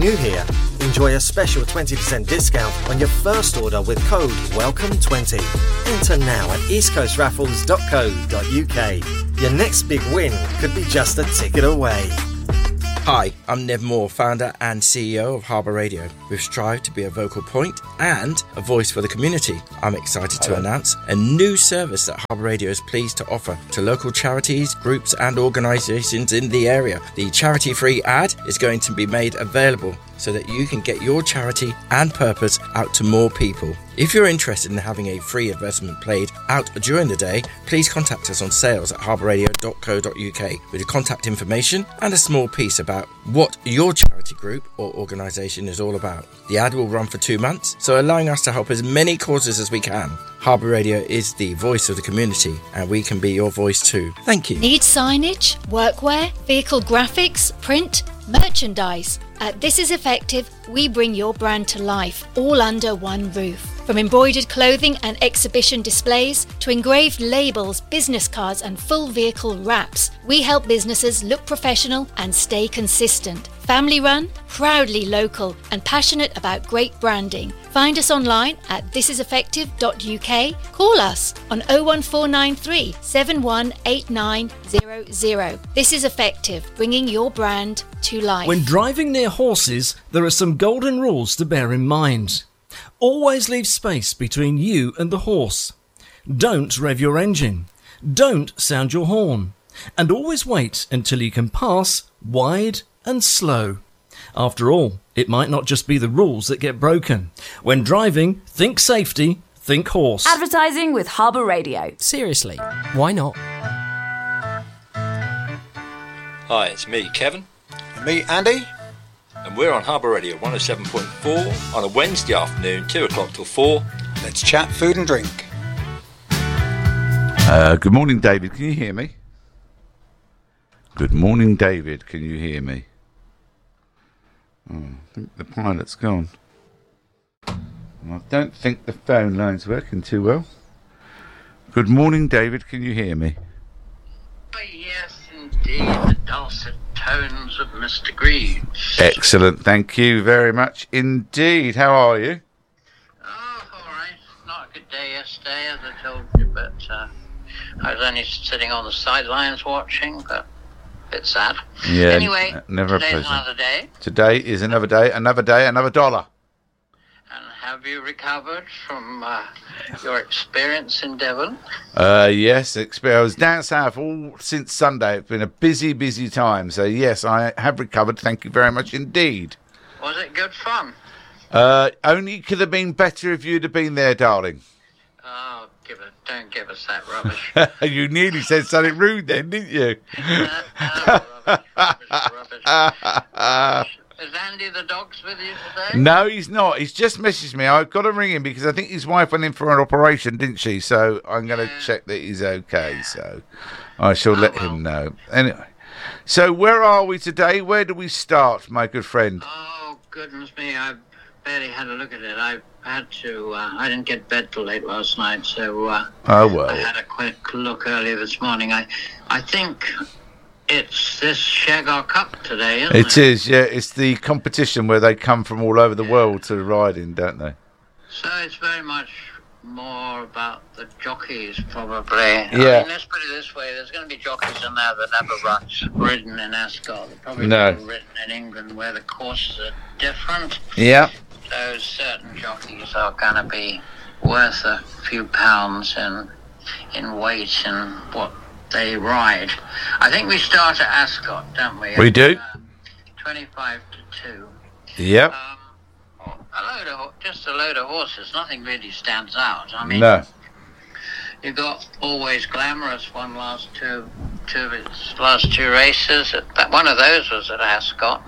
New here, enjoy a special 20% discount on your first order with code WELCOME20. Enter now at eastcoastraffles.co.uk. Your next big win could be just a ticket away. Hi, I'm Nev Moore, founder and CEO of Harbour Radio. We've strived to be a vocal point and a voice for the community. I'm excited to announce a new service that Harbour Radio is pleased to offer to local charities, groups and organisations in the area. The charity-free ad is going to be made available so that you can get your charity and purpose out to more people. If you're interested in having a free advertisement played out during the day, please contact us on sales@harbourradio.co.uk with your contact information and a small piece about what your charity group or organisation is all about. The ad will run for 2 months, so allowing us to help as many causes as we can. Harbour Radio is the voice of the community, and we can be your voice too. Thank you. Need signage, workwear, vehicle graphics, print, merchandise? At This Is Effective, we bring your brand to life, all under one roof. From embroidered clothing and exhibition displays to engraved labels, business cards and full vehicle wraps, we help businesses look professional and stay consistent. Family run, proudly local and passionate about great branding. Find us online at thisiseffective.uk. Call us on 01493 718900. This is Effective, bringing your brand to life. When driving near horses, there are some golden rules to bear in mind. Always leave space between you and the horse. Don't rev your engine. Don't sound your horn. And always wait until you can pass wide and slow. After all, it might not just be the rules that get broken. When driving, think safety, think horse. Advertising with Harbour Radio. Seriously, why not? Hi, it's me, Kevin. And me, Andy. And we're on Harbour Radio 107.4 on a Wednesday afternoon, 2 o'clock till 4. Let's chat food and drink. Good morning, David. Can you hear me? Good morning, David. Can you hear me? Oh, I think the pilot's gone. I don't think the phone line's working too well. Good morning, David. Can you hear me? Yes, indeed. The dulcet tones of Mr. Green. Excellent. Thank you very much indeed. How are you? Oh, all right. Not a good day yesterday, as I told you, but I was only sitting on the sidelines watching, but a bit sad. Yeah. Anyway, never today's another day. Today is another day, another dollar. And have you recovered from your experience in Devon? Yes, I was down south all since Sunday. It's been a busy, busy time. So, yes, I have recovered. Thank you very much indeed. Was it good fun? Only could have been better if you'd have been there, darling. Oh, don't give us that rubbish. You nearly said something rude then, didn't you? Rubbish. Is Andy the dogs with you today? No, he's not. He's just messaged me. I've got to ring him because I think his wife went in for an operation, didn't she? So I'm going to check that he's okay. Yeah. So I shall let him know. Anyway, so where are we today? Where do we start, my good friend? Oh, goodness me. I barely had a look at it. I had to... I didn't get bed till late last night, so... oh, well. I had a quick look earlier this morning. I think... It's this Shaggar Cup today, isn't it? It is, yeah. It's the competition where they come from all over the world to ride in, don't they? So it's very much more about the jockeys, probably. Yeah. I mean, let's put it this way. There's going to be jockeys in there that never ridden in Ascot. They've probably never ridden in England where the courses are different. Yeah. So certain jockeys are going to be worth a few pounds in weight and what they ride. I think we start at Ascot, don't we? We do. 25 to 2. Yep. Just a load of horses. Nothing really stands out. I mean, no. You got Always Glamorous won two of its last two races. One of those was at Ascot.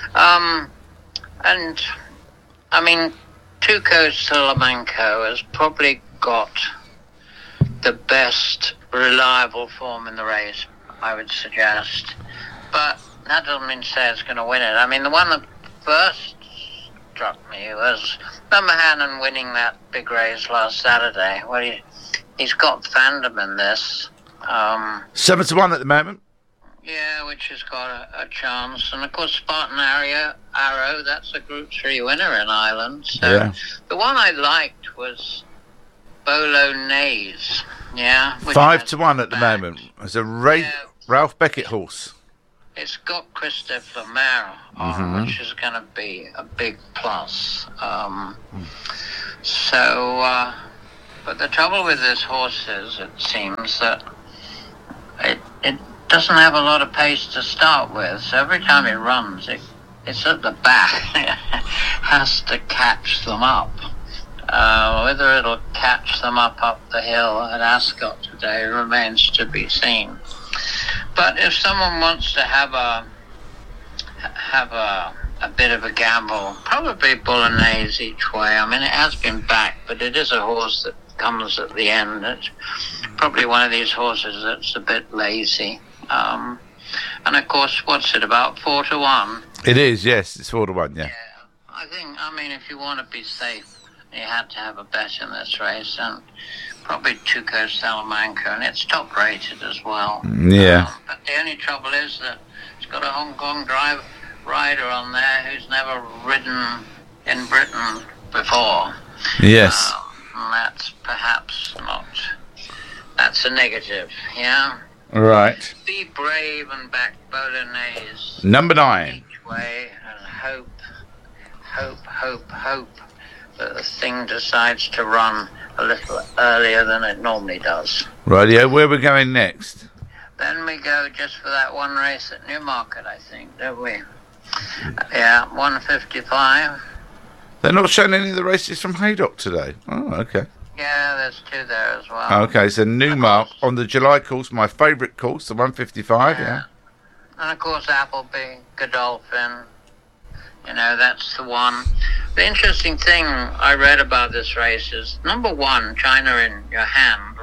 And I mean, Tuco Salamanco has probably got the best reliable form in the race, I would suggest. But that doesn't mean to say it's going to win it. I mean, the one that first struck me was Bummerhannon winning that big race last Saturday. Well, he's got fandom in this. 7-1 at the moment. Yeah, which has got a chance. And, of course, Spartan Arrow, that's a Group 3 winner in Ireland. So the one I liked was Bolognese. Yeah. 5-1 at the moment. It's a Ralph Beckett horse. It's got Christophe Lemaire on, which is going to be a big plus. But the trouble with this horse is, it seems that it doesn't have a lot of pace to start with. So every time it runs, it's at the back. It has to catch them up. Whether it'll catch them up the hill at Ascot today remains to be seen. But if someone wants to have a bit of a gamble, probably Bolognese each way. I mean, it has been back, but it is a horse that comes at the end. It's probably one of these horses that's a bit lazy. And of course, what's it, about 4-1? It is, yes, it's 4-1, yeah. I mean, if you want to be safe, you had to have a bet in this race, and probably Tuco Salamanca, and it's top rated as well. Yeah. But the only trouble is that it's got a Hong Kong rider on there who's never ridden in Britain before. Yes. And that's perhaps not. That's a negative, yeah? Right. Be brave and back Bolognese. Number 9. Each way, and hope that the thing decides to run a little earlier than it normally does. Rightio, where are we going next? Then we go just for that one race at Newmarket, I think, don't we? Yeah, 155. They're not showing any of the races from Haydock today. Oh, okay. Yeah, there's 2 there as well. Okay, so Newmarket on the July course, my favourite course, the 155, yeah. And of course, Appleby, Godolphin, that's the one. The interesting thing I read about this race is, number 1, China in Your Hand,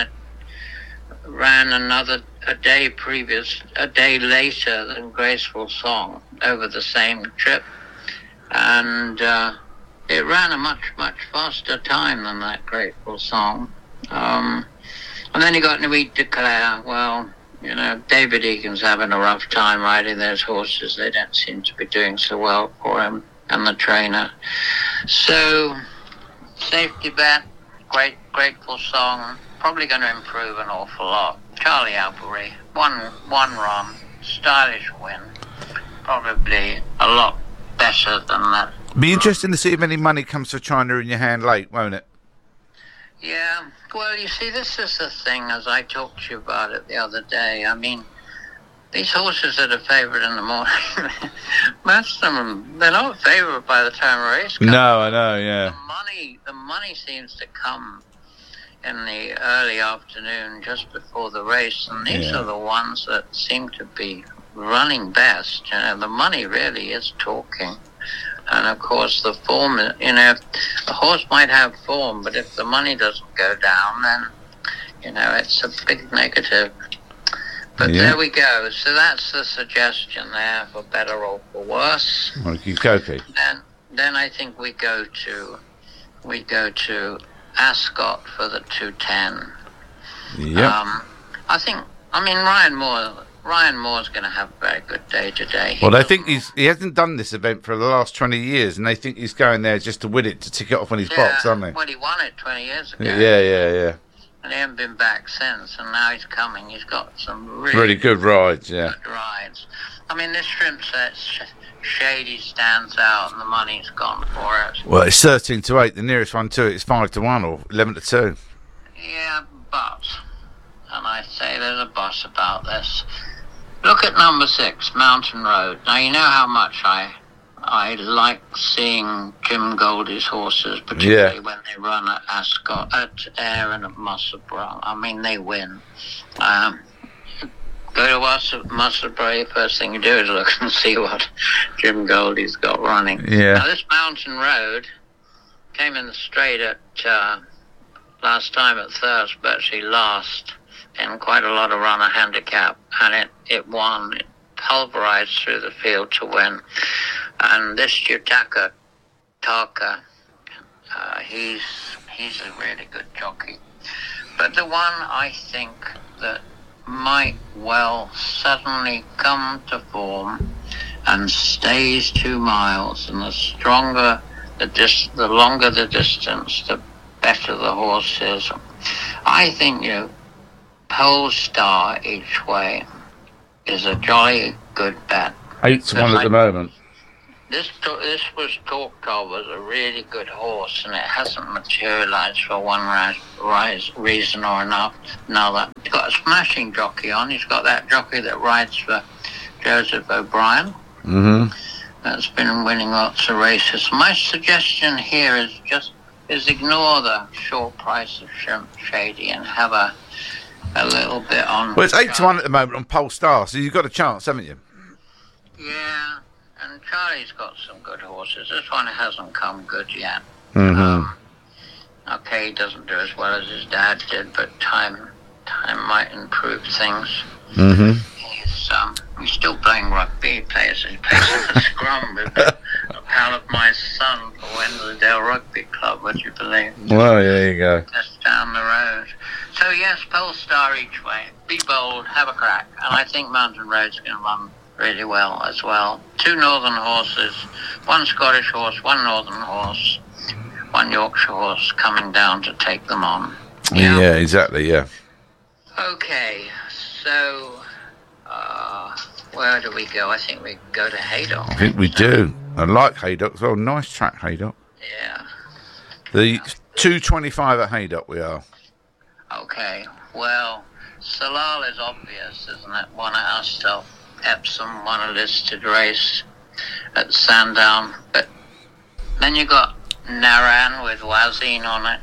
ran a day later than Graceful Song over the same trip. And it ran a much, much faster time than that Grateful Song. And then you got Nuit de Claire. Well, David Egan's having a rough time riding those horses. They don't seem to be doing so well for him and the trainer. So, safety bet, Grateful Song, probably going to improve an awful lot. Charlie Albury, one run, stylish win, probably a lot better than that. Be interesting to see if any money comes for China in Your Hand late, won't it? Yeah, well, you see, this is the thing, as I talked to you about it the other day. I mean, these horses that are favoured in the morning, most of them, they're not favoured by the time a race comes. No, I know, yeah. The money seems to come in the early afternoon just before the race, and these are the ones that seem to be running best. The money really is talking. And of course the form, a horse might have form, but if the money doesn't go down, then, it's a big negative. But there we go. So that's the suggestion there, for better or for worse. Okay. Then I think we go to Ascot for the 210. Yeah. Ryan Moore's going to have a very good day today. Well, they think he hasn't done this event for the last 20 years, and they think he's going there just to win it, to tick it off on his box, aren't they? Well, he won it 20 years ago. Yeah. And he hasn't been back since, and now he's coming. He's got some really good rides, yeah. Good rides. I mean, this shrimp set, Shady stands out, and the money's gone for it. Well, it's 13-8. The nearest one to it is 5-1 or 11-2. Yeah, but, and I say there's a but about this. Look at number 6, Mountain Road. Now, you know how much I like seeing Jim Goldie's horses, particularly when they run at Ascot, at Ayr and at Musselburgh. I mean, they win. Go to Musselburgh, first thing you do is look and see what Jim Goldie's got running. Yeah. Now, this Mountain Road came in the straight at last time at Thirst, but actually last in quite a lot of runner handicap, and it won. It pulverized through the field to win. And this Jutaka Taka, he's a really good jockey. But the one I think that might well suddenly come to form and stays 2 miles, and the longer the distance, the better the horse is. I think, Polestar each way is a jolly good bet. 8-1 at the moment. This was talked of as a really good horse, and it hasn't materialised for one reason or another. He's got a smashing jockey on. He's got that jockey that rides for Joseph O'Brien. Mm-hmm. That's been winning lots of races. My suggestion here is ignore the short price of Shady and have a little bit on. Well, it's 8-1 at the moment on Polestar, so you've got a chance, haven't you? Yeah. And Charlie's got some good horses. This one hasn't come good yet. Mm-hmm. Okay, he doesn't do as well as his dad did, but time might improve things. Mm-hmm. He's still playing rugby. He plays in the scrum with a pal of my son for Wensleydale Rugby Club, would you believe? Well, there you go. Just down the road. So yes, Polestar each way. Be bold, have a crack. And I think Mountain Road's going to run really well as well. 2 northern horses, 1 Scottish horse, 1 northern horse, 1 Yorkshire horse coming down to take them on. Yeah, exactly, yeah. Okay, so where do we go? I think we go to Haydock. I think we do. I like Haydock as well. Nice track, Haydock. Yeah. The 225 at Haydock we are. Okay, well, Salal is obvious, isn't it? Won at Astel. Epsom won a listed race at Sandown, but then you got Naran with Wazin on it.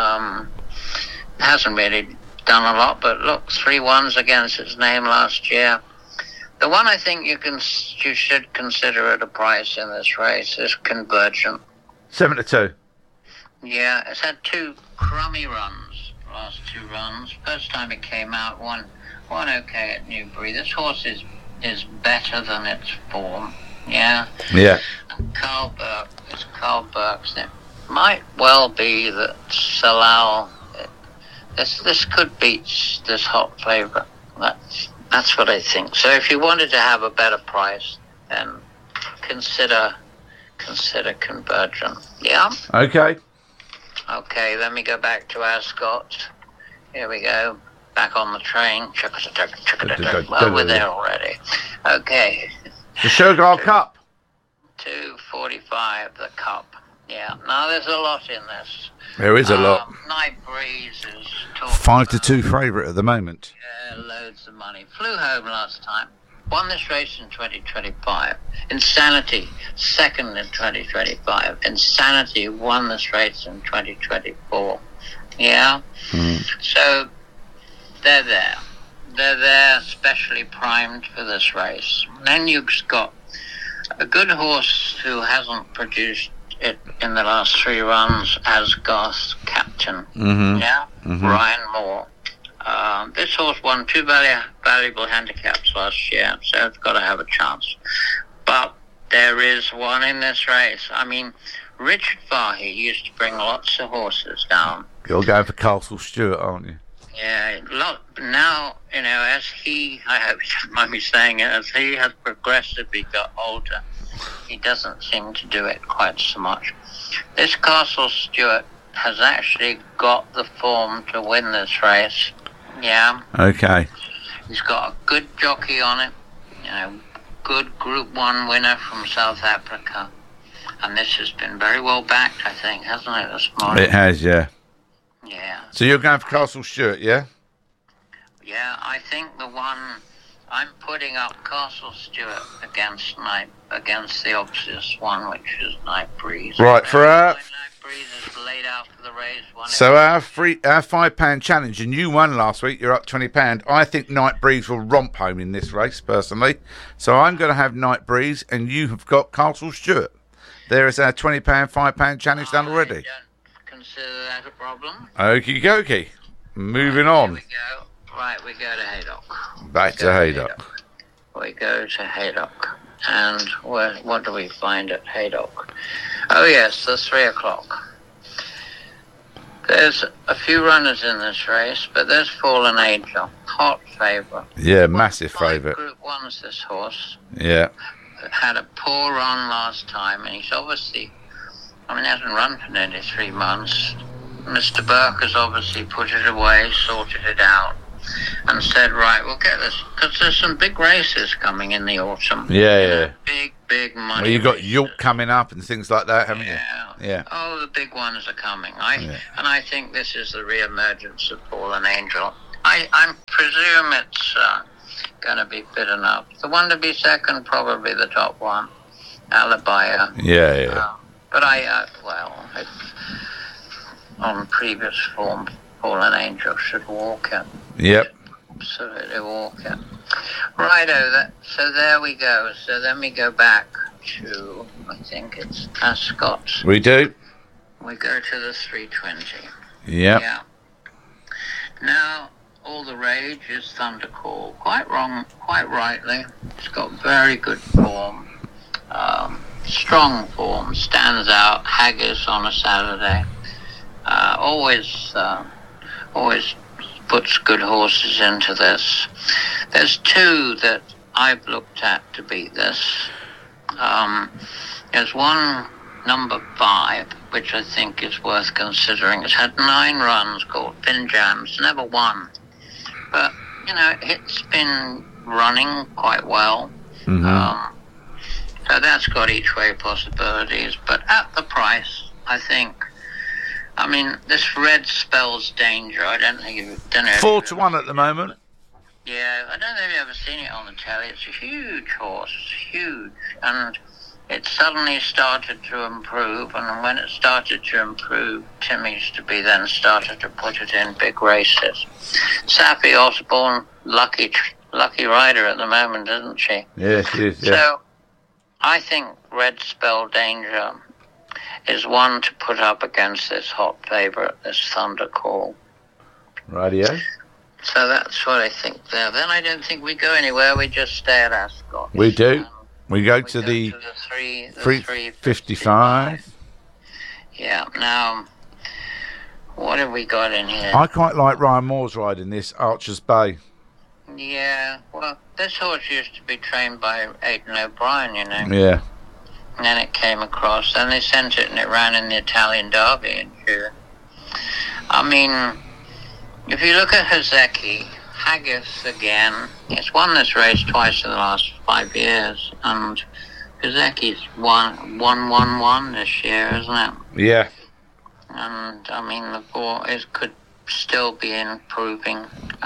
Hasn't really done a lot, but look, 3 1s against its name last year. The one I think you should consider at a price in this race is Convergent. 7-2. Yeah, it's had 2 crummy runs, last 2 runs. First time it came out, won okay at Newbury. This horse is better than its form. Yeah. Yeah. Carl Burke's. It might well be that Salal. This could beat this hot favourite. That's what I think. So if you wanted to have a better price, then consider Convergent. Yeah. Okay. Okay. Let me go back to Ascot. Here we go. Back on the train. Well, we're there already. Okay. The Shogar Cup. 245, the Cup. Yeah. Now, there's a lot in this. There is a lot. Night Breeze is 5-2 favourite at the moment. Yeah, loads of money. Flew home last time. Won this race in 2025. Insanity, second in 2025. Insanity won this race in 2024. Yeah? So, they're there. They're there, specially primed for this race. Then you've got a good horse who hasn't produced it in the last 3 runs, Asgarth Captain. Mm-hmm. Yeah? Mm-hmm. Ryan Moore. This horse won 2 valuable handicaps last year, so it's got to have a chance. But there is one in this race. I mean, Richard Fahey used to bring lots of horses down. You're going for Castle Stewart, aren't you? Yeah, now, as he, I hope you don't mind me saying it, as he has progressively got older, he doesn't seem to do it quite so much. This Castle Stewart has actually got the form to win this race. Yeah. Okay. He's got a good jockey on it, good Group 1 winner from South Africa. And this has been very well backed, I think, hasn't it, this morning? It has, yeah. Yeah. So you're going for Castle Stewart, yeah? Yeah, I think the one I'm putting up Castle Stewart against the obvious one, which is Night Breeze. Right, for our... Night Breeze is laid out for the race. So our £5 challenge, and you won last week, you're up £20. I think Night Breeze will romp home in this race, personally. So I'm going to have Night Breeze, and you have got Castle Stewart. There is our £20, £5 challenge done already. I don't consider that a problem. Okie dokie. Moving on. Here we go. Right, we go to Haydock. Back to Haydock. We go to Haydock. And what do we find at Haydock? Oh, yes, the 3 o'clock. There's a few runners in this race, but there's Fallen Angel, hot favourite. Yeah, massive favourite. Group 1's this horse. Yeah. Had a poor run last time, and he's obviously, he hasn't run for nearly 3 months. Mr. Burke has obviously put it away, sorted it out, and said, right, we'll get this, because there's some big races coming in the autumn. Yeah. Big money. Well, you've got races. York coming up and things like that, haven't you? Yeah. Oh, the big ones are coming. And I think this is the re-emergence of Fallen Angel. I presume it's going to be fit enough. The one to be second, probably the top one, Alibaya. Yeah. But on previous form, Fallen Angel should walk it. Yep. Absolutely walk it. Righto, so there we go. So then we go back to, I think it's Ascot. We do. We go to the 320. Yep. Yeah. Now, all the rage is Thundercall. Quite rightly. It's got very good form. Strong form. Stands out. Haggis on a Saturday. Always puts good horses into this. There's 2 that I've looked at to beat this. There's one, number 5, which I think is worth considering. It's had 9 runs, called Finjams, never won. But, it's been running quite well. Mm-hmm. So that's got each way possibilities. But at the price, I think, this red spells danger. I don't know. 4 to 1 at the moment. Yeah, I don't know if you've ever seen it on the telly. It's a huge horse, huge, and it suddenly started to improve, and when it started to improve, Tim used to be then started to put it in big races. Sappy Osborne, lucky rider at the moment, isn't she? Yeah, she is, yeah. So, I think Red Spell Danger is one to put up against this hot favourite, this Thundercall. Radio. So that's what I think there. Then I don't think we go anywhere. We just stay at Ascot. We do. We go to the 355. Yeah. Now, what have we got in here? I quite like Ryan Moore's riding this, Archer's Bay. Yeah. Well, this horse used to be trained by Aidan O'Brien, Yeah. And then it came across. Then they sent it and it ran in the Italian Derby in June. If you look at Hezeki, Haggis again, it's won this race twice in the last 5 years, and Hezeki's won this year, isn't it? Yeah. And the ball could still be improving.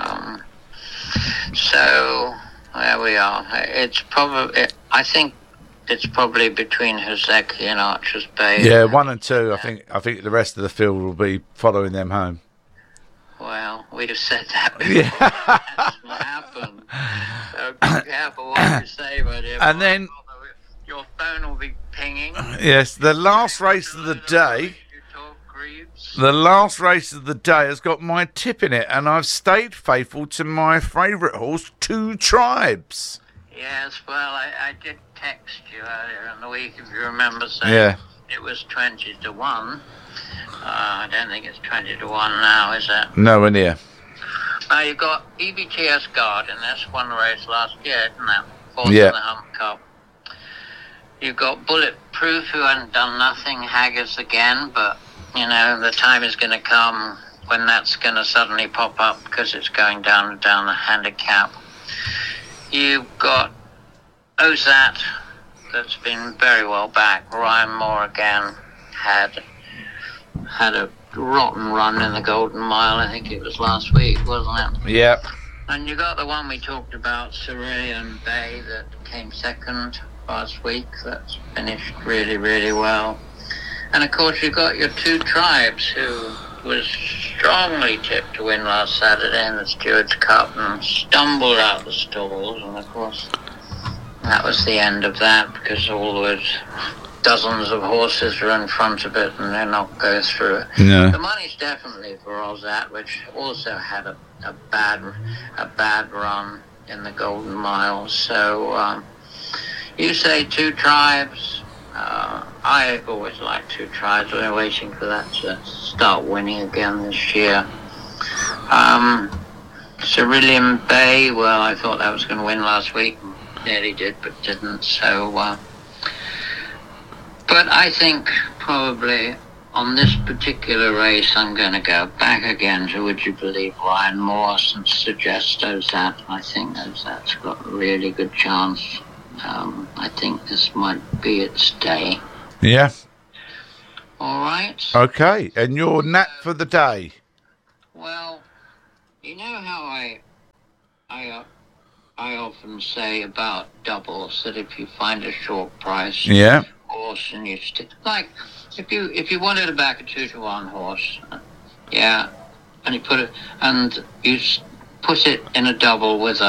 So there we are. I think it's probably between Hezeki and Archer's Bay. Yeah, 1 and 2. I think the rest of the field will be following them home. Well, we'd have said that before. That's what happened. So be careful what you say, buddy. And then your phone will be pinging. Yes, the last race of the day. The last race of the day has got my tip in it, and I've stayed faithful to my favourite horse, 2 Tribes. Yes, well, I did text you earlier in the week, if you remember, saying it was 20 to 1. I don't think it's 20 to 1 now, is it? Nowhere near. Now, you've got EBTS Guard in this one race last year, didn't it? Fourth Yeah. in the Hump Cup. You've got Bulletproof, who hadn't done nothing, Haggis again, but, the time is going to come when that's going to suddenly pop up because it's going down the handicap. You've got Ozat, that's been very well back. Ryan Moore again had a rotten run in the Golden Mile. I think it was last week, wasn't it? Yeah. And you got the one we talked about, Cerulean Bay, that came second last week. That's finished really, really well. And of course you got your 2 Tribes, who was strongly tipped to win last Saturday in the Stewards Cup and stumbled out the stalls. And of course that was the end of that, because all those dozens of horses are in front of it and they're not go through it. No. The money's definitely for Ozat, which also had a bad run in the Golden Mile. So you say 2 Tribes, I always like 2 tries. We're waiting for that to start winning again this year. Cerulean Bay, well, I thought that was going to win last week. Nearly did, but didn't. So, but I think probably on this particular race, I'm going to go back again to Would You Believe Ryan Morse and suggest Ozat. I think Ozat's got a really good chance. I think this might be its day. Yeah. All right. Okay, and your nap for the day? Well, you know how I often say about doubles that if you find a short price horse and you stick, like if you wanted to back a 2-to-1 horse, and you put it in a double with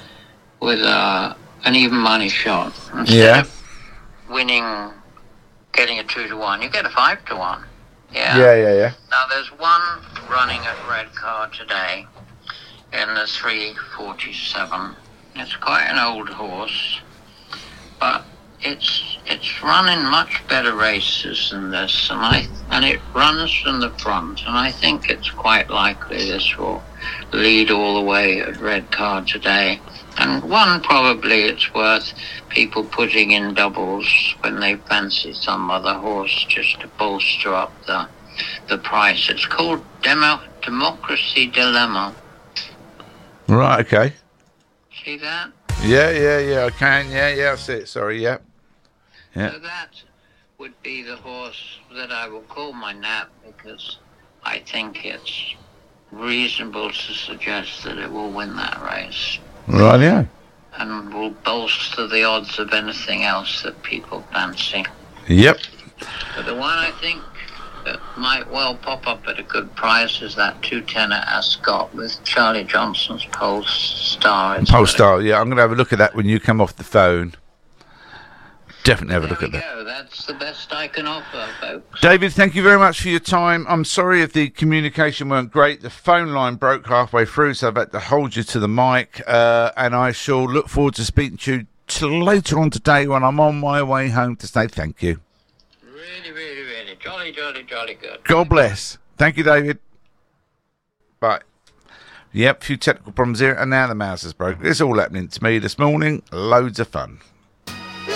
an even money shot instead of winning, getting a 2-to-1, you get a 5-to-1. Yeah. Now there's one running at Red Card today in the 347. It's quite an old horse, but it's running much better races than this, and it runs from the front, and I think it's quite likely this will lead all the way at Red Card today. And one, probably it's worth people putting in doubles when they fancy some other horse just to bolster up the price. It's called Democracy Dilemma. Right, okay. See that? Yeah, I can. Yeah, I see it. Sorry, yeah. So that would be the horse that I will call my nap, because I think it's reasonable to suggest that it will win that race. Right, yeah. And will bolster the odds of anything else that people fancy. Yep. But the one I think that might well pop up at a good price is that 210 at Ascot with Charlie Johnson's Polestar. Yeah, I'm going to have a look at that when you come off the phone. Definitely have a look at that. That's the best I can offer, folks. David, thank you very much for your time. I'm sorry if the communication weren't great. The phone line broke halfway through, so I've had to hold you to the mic. And I shall look forward to speaking to you later on today when I'm on my way home to say thank you. Really, really, really. Jolly good. God bless. Thank you, David. Bye. Yep, a few technical problems here, and now the mouse is broken. It's all happening to me this morning. Loads of fun.